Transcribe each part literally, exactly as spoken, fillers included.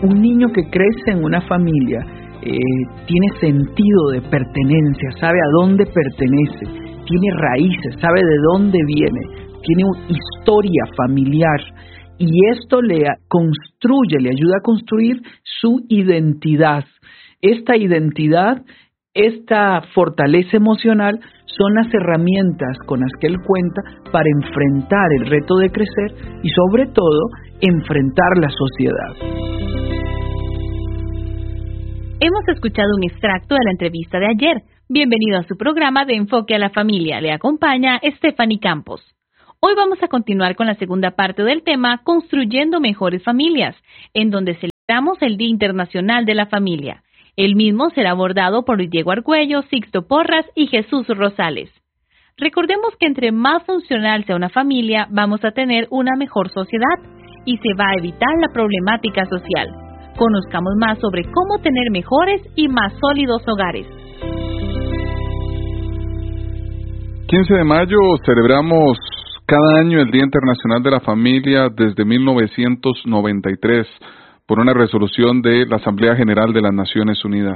un niño que crece en una familia eh, tiene sentido de pertenencia, sabe a dónde pertenece, tiene raíces, sabe de dónde viene, tiene una historia familiar, y esto le construye, le ayuda a construir su identidad. Esta identidad, esta fortaleza emocional son las herramientas con las que él cuenta para enfrentar el reto de crecer y sobre todo enfrentar la sociedad. Hemos escuchado un extracto de la entrevista de ayer. Bienvenido a su programa de Enfoque a la Familia. Le acompaña Stephanie Campos. Hoy vamos a continuar con la segunda parte del tema Construyendo Mejores Familias, en donde celebramos el Día Internacional de la Familia. El mismo será abordado por Luis Diego Argüello, Sixto Porras y Jesús Rosales. Recordemos que entre más funcional sea una familia, vamos a tener una mejor sociedad y se va a evitar la problemática social. Conozcamos más sobre cómo tener mejores y más sólidos hogares. quince de mayo celebramos cada año el Día Internacional de la Familia desde mil novecientos noventa y tres por una resolución de la Asamblea General de las Naciones Unidas.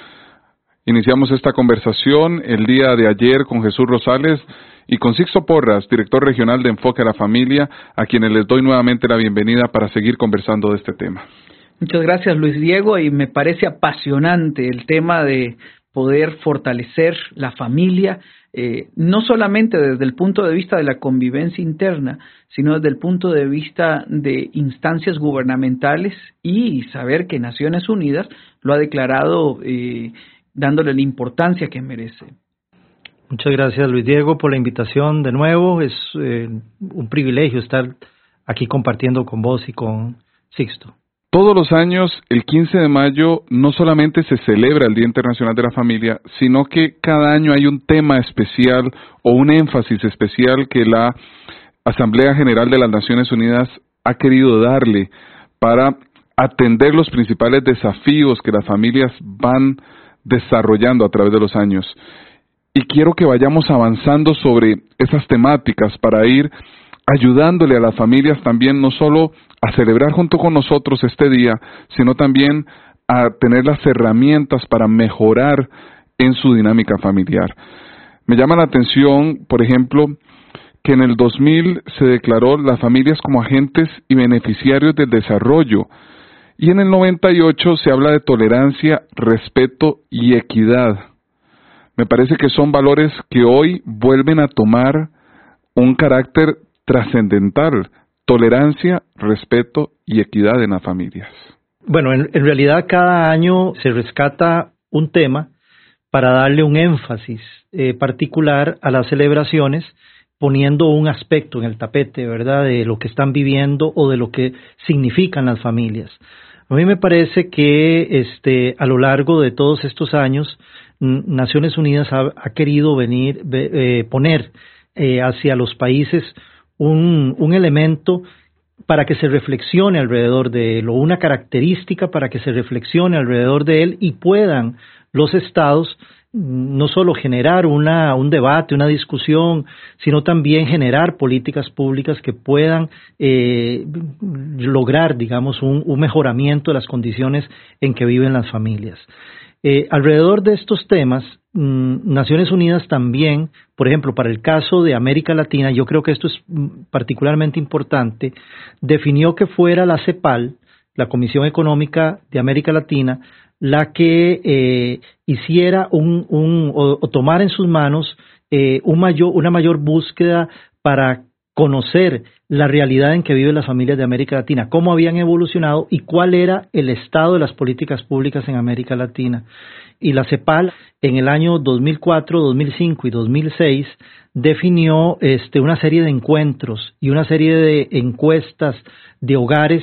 Iniciamos esta conversación el día de ayer con Jesús Rosales y con Sixto Porras, director regional de Enfoque a la Familia, a quienes les doy nuevamente la bienvenida para seguir conversando de este tema. Muchas gracias, Luis Diego, y me parece apasionante el tema de poder fortalecer la familia, eh, no solamente desde el punto de vista de la convivencia interna, sino desde el punto de vista de instancias gubernamentales, y saber que Naciones Unidas lo ha declarado eh, dándole la importancia que merece. Muchas gracias, Luis Diego, por la invitación de nuevo. Es eh, un privilegio estar aquí compartiendo con vos y con Sixto. Todos los años, el quince de mayo, no solamente se celebra el Día Internacional de la Familia, sino que cada año hay un tema especial o un énfasis especial que la Asamblea General de las Naciones Unidas ha querido darle para atender los principales desafíos que las familias van desarrollando a través de los años. Y quiero que vayamos avanzando sobre esas temáticas para ir ayudándole a las familias también no solo a celebrar junto con nosotros este día, sino también a tener las herramientas para mejorar en su dinámica familiar. Me llama la atención, por ejemplo, que en el dos mil se declaró las familias como agentes y beneficiarios del desarrollo, y en el noventa y ocho se habla de tolerancia, respeto y equidad. Me parece que son valores que hoy vuelven a tomar un carácter trascendental: tolerancia, respeto y equidad en las familias. Bueno, en, en realidad cada año se rescata un tema para darle un énfasis eh, particular a las celebraciones, poniendo un aspecto en el tapete, ¿verdad?, de lo que están viviendo o de lo que significan las familias. A mí me parece que este, a lo largo de todos estos años, Naciones Unidas ha, ha querido venir, eh, poner eh, hacia los países un, un elemento para que se reflexione alrededor de él, o una característica para que se reflexione alrededor de él, y puedan los estados no solo generar una, un debate, una discusión, sino también generar políticas públicas que puedan eh, lograr, digamos, un, un mejoramiento de las condiciones en que viven las familias. Eh, alrededor de estos temas, mmm, Naciones Unidas también, por ejemplo, para el caso de América Latina, yo creo que esto es particularmente importante, definió que fuera la CEPAL, la Comisión Económica de América Latina, la que eh, hiciera un, un o, o tomara en sus manos eh, un mayor, una mayor búsqueda para conocer la realidad en que viven las familias de América Latina, cómo habían evolucionado y cuál era el estado de las políticas públicas en América Latina. Y la CEPAL en el año dos mil cuatro, dos mil cinco y dos mil seis definió este, una serie de encuentros y una serie de encuestas de hogares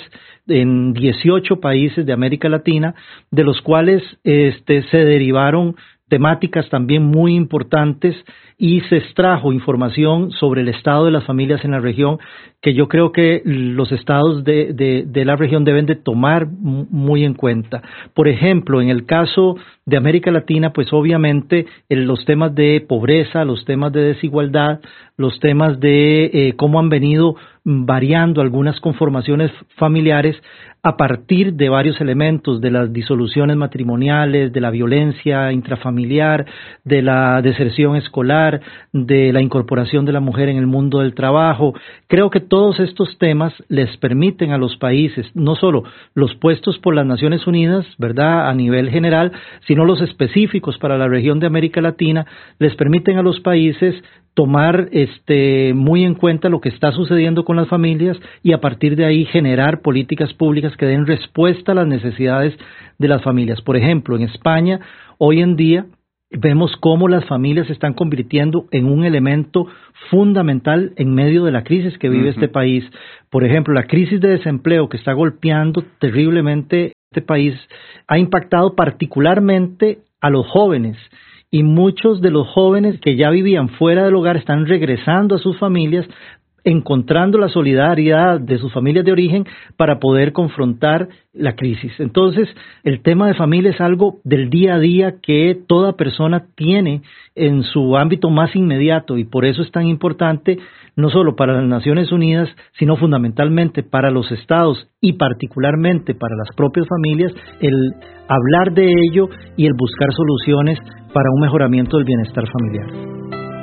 en dieciocho países de América Latina, de los cuales este, se derivaron temáticas también muy importantes y se extrajo información sobre el estado de las familias en la región, que yo creo que los estados de, de, de la región deben de tomar muy en cuenta. Por ejemplo, en el caso de América Latina, pues obviamente eh, los temas de pobreza, los temas de desigualdad, los temas de eh, cómo han venido variando algunas conformaciones familiares a partir de varios elementos, de las disoluciones matrimoniales, de la violencia intrafamiliar, de la deserción escolar, de la incorporación de la mujer en el mundo del trabajo. Creo que todos estos temas les permiten a los países, no solo los puestos por las Naciones Unidas, ¿verdad?, a nivel general, sino los específicos para la región de América Latina, les permiten a los países tomar este muy en cuenta lo que está sucediendo con las familias y a partir de ahí generar políticas públicas que den respuesta a las necesidades de las familias. Por ejemplo, en España, hoy en día, vemos cómo las familias se están convirtiendo en un elemento fundamental en medio de la crisis que vive uh-huh. este país. Por ejemplo, la crisis de desempleo que está golpeando terriblemente este país ha impactado particularmente a los jóvenes. Y muchos de los jóvenes que ya vivían fuera del hogar están regresando a sus familias, encontrando la solidaridad de sus familias de origen para poder confrontar la crisis. Entonces, el tema de familia es algo del día a día que toda persona tiene en su ámbito más inmediato y por eso es tan importante, no solo para las Naciones Unidas, sino fundamentalmente para los estados y particularmente para las propias familias, el hablar de ello y el buscar soluciones para un mejoramiento del bienestar familiar.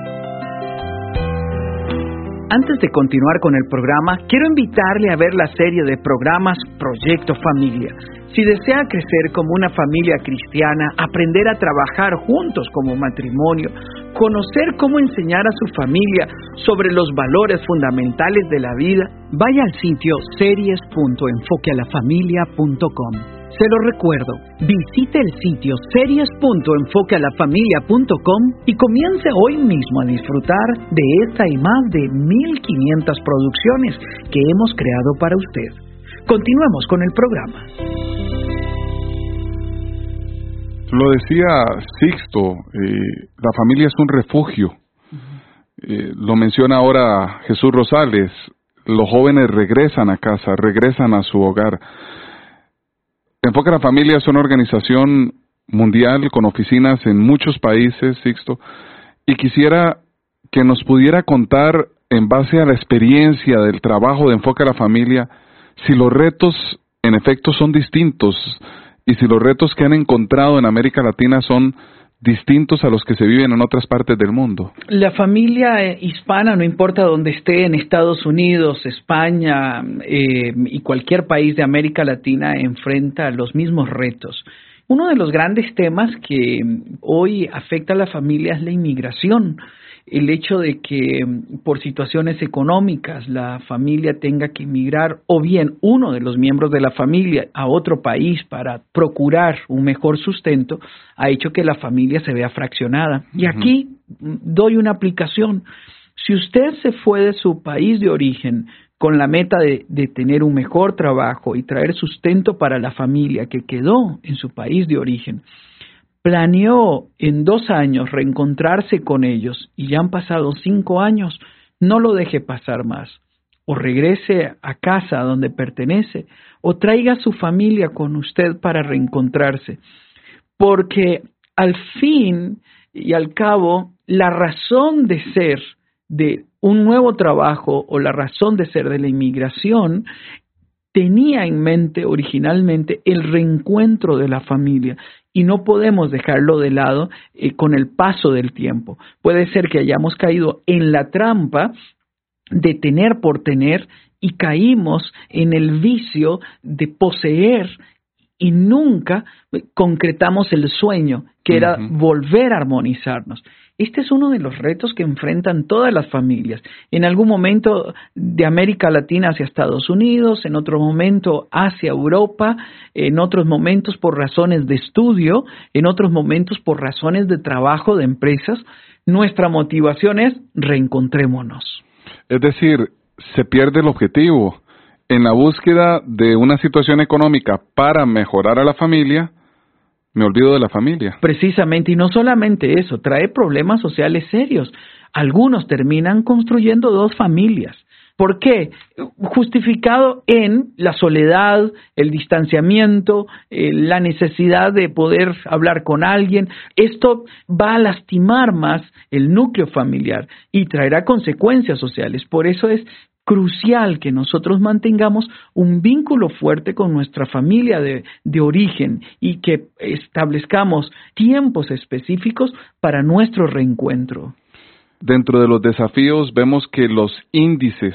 Antes de continuar con el programa, quiero invitarle a ver la serie de programas Proyecto Familia. Si desea crecer como una familia cristiana, aprender a trabajar juntos como matrimonio, conocer cómo enseñar a su familia sobre los valores fundamentales de la vida, vaya al sitio series punto enfoque a la familia punto com. Se lo recuerdo, visite el sitio series punto enfoque a la familia punto com y comience hoy mismo a disfrutar de esta y más de mil quinientas producciones que hemos creado para usted. Continuemos con el programa. Lo decía Sixto, eh, la familia es un refugio. Eh, lo menciona ahora Jesús Rosales, los jóvenes regresan a casa, regresan a su hogar. Enfoque a la Familia es una organización mundial con oficinas en muchos países, Sixto, y quisiera que nos pudiera contar, en base a la experiencia del trabajo de Enfoque a la Familia, si los retos en efecto son distintos y si los retos que han encontrado en América Latina son distintos a los que se viven en otras partes del mundo. La familia hispana, no importa dónde esté, en Estados Unidos, España eh, y cualquier país de América Latina, enfrenta los mismos retos. Uno de los grandes temas que hoy afecta a la familia es la inmigración. El hecho de que por situaciones económicas la familia tenga que emigrar o bien uno de los miembros de la familia a otro país para procurar un mejor sustento ha hecho que la familia se vea fraccionada. Y aquí doy una aplicación. Si usted se fue de su país de origen con la meta de, de tener un mejor trabajo y traer sustento para la familia que quedó en su país de origen, planeó en dos años reencontrarse con ellos y ya han pasado cinco años, no lo deje pasar más. O regrese a casa donde pertenece o traiga a su familia con usted para reencontrarse. Porque al fin y al cabo, la razón de ser de un nuevo trabajo o la razón de ser de la inmigración tenía en mente originalmente el reencuentro de la familia. Y no podemos dejarlo de lado eh, con el paso del tiempo. Puede ser que hayamos caído en la trampa de tener por tener y caímos en el vicio de poseer y nunca concretamos el sueño, que era uh-huh. volver a armonizarnos. Este es uno de los retos que enfrentan todas las familias. En algún momento de América Latina hacia Estados Unidos, en otro momento hacia Europa, en otros momentos por razones de estudio, en otros momentos por razones de trabajo de empresas. Nuestra motivación es reencontrémonos. Es decir, se pierde el objetivo. En la búsqueda de una situación económica para mejorar a la familia, me olvido de la familia. Precisamente, y no solamente eso, trae problemas sociales serios. Algunos terminan construyendo dos familias, ¿Por qué? Justificado en la soledad, el distanciamiento, eh, la necesidad de poder hablar con alguien. Esto va a lastimar más el núcleo familiar y traerá consecuencias sociales. Por eso es crucial que nosotros mantengamos un vínculo fuerte con nuestra familia de, de origen y que establezcamos tiempos específicos para nuestro reencuentro. Dentro de los desafíos vemos que los índices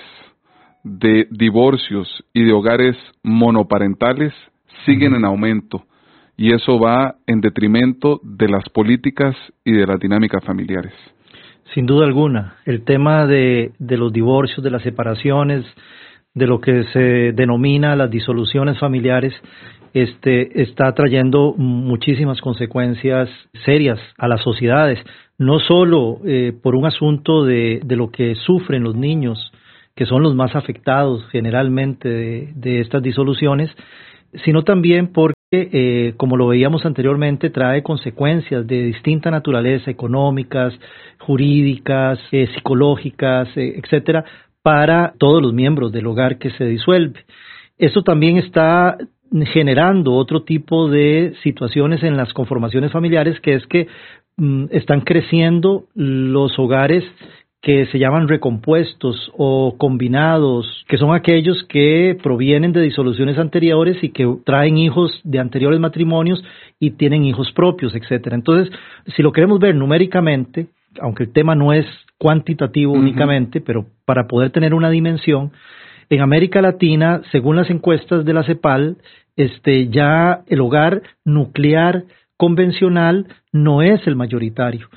de divorcios y de hogares monoparentales siguen en aumento y eso va en detrimento de las políticas y de las dinámicas familiares. Sin duda alguna, el tema de, de los divorcios, de las separaciones, de lo que se denomina las disoluciones familiares, este, está trayendo muchísimas consecuencias serias a las sociedades, no solo eh, por un asunto de, de lo que sufren los niños, que son los más afectados generalmente de, de estas disoluciones, sino también porque, eh, como lo veíamos anteriormente, trae consecuencias de distinta naturaleza, económicas, jurídicas, eh, psicológicas, eh, etcétera, para todos los miembros del hogar que se disuelve. Esto también está generando otro tipo de situaciones en las conformaciones familiares, que es que mm, están creciendo los hogares que se llaman recompuestos o combinados, que son aquellos que provienen de disoluciones anteriores y que traen hijos de anteriores matrimonios y tienen hijos propios, etcétera. Entonces, si lo queremos ver numéricamente, aunque el tema no es cuantitativo uh-huh. únicamente, pero para poder tener una dimensión, en América Latina, según las encuestas de la CEPAL, este, ya el hogar nuclear convencional no es el mayoritario.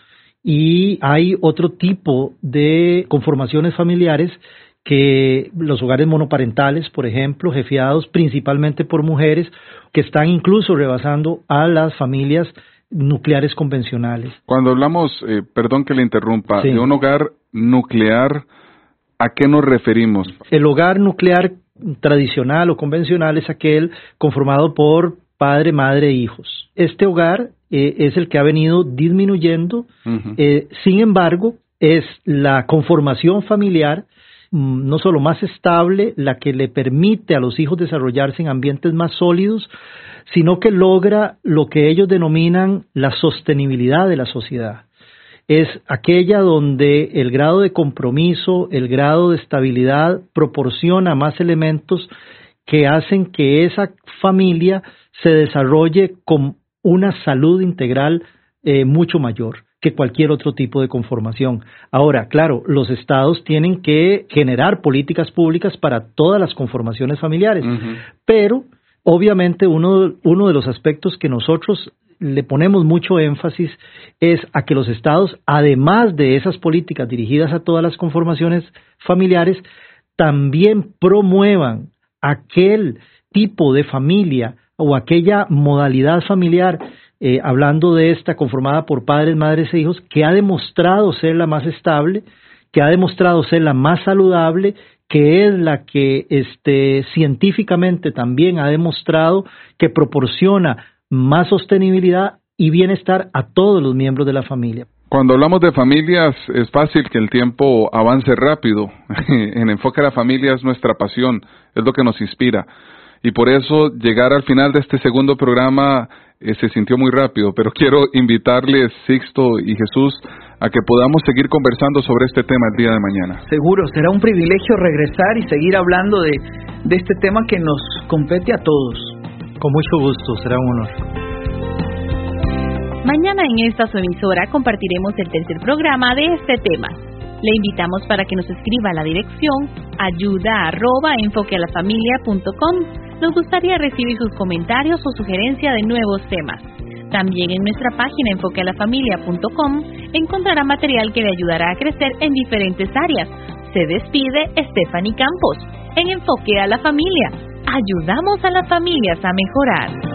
Y hay otro tipo de conformaciones familiares, que los hogares monoparentales, por ejemplo, jefiados principalmente por mujeres, que están incluso rebasando a las familias nucleares convencionales. Cuando hablamos, eh, perdón que le interrumpa, sí. de un hogar nuclear, ¿a qué nos referimos? El hogar nuclear tradicional o convencional es aquel conformado por padre, madre e hijos. Este hogar eh, es el que ha venido disminuyendo, uh-huh. eh, sin embargo, es la conformación familiar mm, no solo más estable, la que le permite a los hijos desarrollarse en ambientes más sólidos, sino que logra lo que ellos denominan la sostenibilidad de la sociedad. Es aquella donde el grado de compromiso, el grado de estabilidad proporciona más elementos que hacen que esa familia se desarrolle con una salud integral eh, mucho mayor que cualquier otro tipo de conformación. Ahora, claro, los estados tienen que generar políticas públicas para todas las conformaciones familiares, uh-huh. pero obviamente uno, uno de los aspectos que nosotros le ponemos mucho énfasis es a que los estados, además de esas políticas dirigidas a todas las conformaciones familiares, también promuevan aquel tipo de familia o aquella modalidad familiar, eh, hablando de esta conformada por padres, madres e hijos, que ha demostrado ser la más estable, que ha demostrado ser la más saludable, que es la que este, científicamente también ha demostrado que proporciona más sostenibilidad y bienestar a todos los miembros de la familia. Cuando hablamos de familias, es fácil que el tiempo avance rápido. En Enfoque a la Familia es nuestra pasión, es lo que nos inspira. Y por eso llegar al final de este segundo programa eh, se sintió muy rápido, pero quiero invitarles, Sixto y Jesús, a que podamos seguir conversando sobre este tema el día de mañana. Seguro, será un privilegio regresar y seguir hablando de, de este tema que nos compete a todos. Con mucho gusto, será un honor. Mañana en esta su emisora compartiremos el tercer programa de este tema. Le invitamos para que nos escriba a la dirección ayuda arroba enfoquealafamilia punto com. Nos gustaría recibir sus comentarios o sugerencia de nuevos temas. También en nuestra página enfoque a la familia punto com encontrará material que le ayudará a crecer en diferentes áreas. Se despide Stephanie Campos en Enfoque a la Familia. Ayudamos a las familias a mejorar.